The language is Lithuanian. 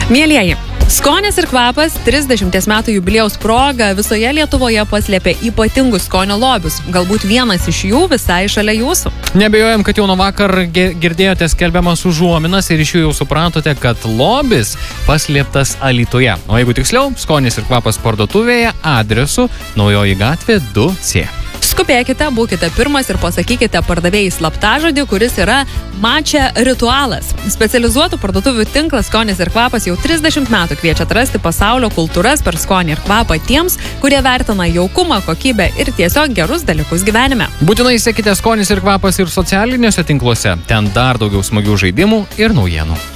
Mielieji, skonis ir kvapas 30 metų jubiliejaus proga visoje Lietuvoje paslėpė ypatingus skonio lobius. Galbūt vienas iš jų visai šalia jūsų. Nebejojam, kad jau nuo vakar girdėjote skelbiamas užuominas ir iš jų jau supratote, kad lobis paslėptas Alytuje. O jeigu tiksliau, skonis ir kvapas parduotuvėje adresu Naujoji gatvė 2C. Skubėkite, būkite pirmas ir pasakykite pardavėjai slaptažodį, kuris yra Mačia ritualas. Specializuotų parduotuvių tinklas Skonis ir kvapas jau 30 metų kviečia atrasti pasaulio kultūras per skonį ir kvapą tiems, kurie vertina jaukumą, kokybę ir tiesiog gerus dalykus gyvenime. Būtinai sekite Skonis ir kvapas ir socialiniuose tinkluose. Ten dar daugiau smagių žaidimų ir naujienų.